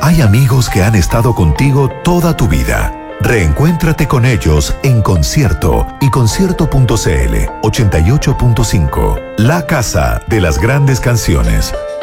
Hay amigos que han estado contigo toda tu vida. Reencuéntrate con ellos en Concierto y Concierto.cl 88.5. La casa de las grandes canciones.